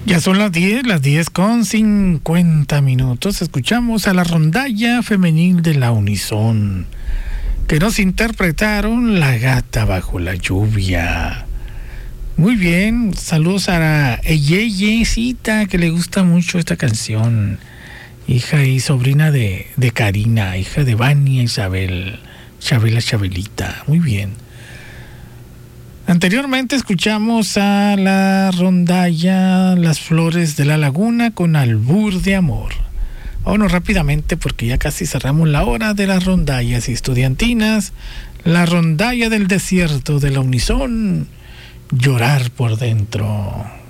Ya son las 10 con 50 minutos. Escuchamos a la rondalla femenil de la Unison, que nos interpretaron La Gata Bajo la Lluvia. Muy bien, saludos a Eyeyecita, que le gusta mucho esta canción. Hija y sobrina de Karina, hija de Vania Isabel, Chabelita. Muy bien. Anteriormente escuchamos a la rondalla Las Flores de la Laguna con Albur de Amor. Vámonos rápidamente porque ya casi cerramos la hora de las rondallas estudiantinas. La rondalla del desierto de la Unison, Llorar por dentro.